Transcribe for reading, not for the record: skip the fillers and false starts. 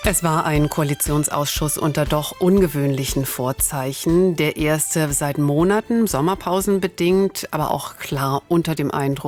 Es war ein Koalitionsausschuss unter doch ungewöhnlichen Vorzeichen. Der erste seit Monaten, sommerpausenbedingt, aber auch klar unter dem Eindruck